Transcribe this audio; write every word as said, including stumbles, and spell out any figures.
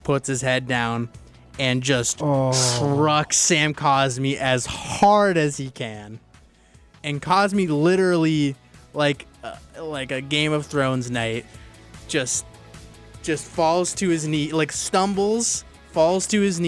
puts his head down and just Oh. trucks Sam Cosmi as hard as he can. And Cosmi literally, like uh, like a Game of Thrones night, just just falls to his knee, like stumbles, falls to his knee.